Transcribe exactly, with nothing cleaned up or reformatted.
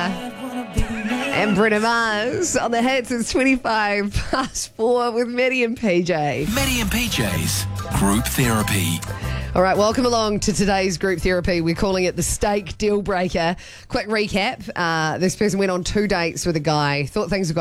And Bruno Mars on the hits. It's twenty-five past four with Maddie and P J. Maddie and P J's Group Therapy. All right, welcome along to today's group therapy. We're calling it the steak deal breaker. Quick recap. Uh, this person went on two dates with a guy, thought things were